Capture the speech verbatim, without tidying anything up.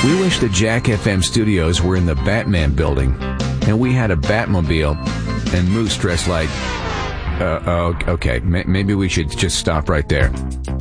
We wish the Jack F M studios were in the Batman building, and we had a Batmobile and Moose dressed like... Uh, oh, okay, maybe we should just stop right there.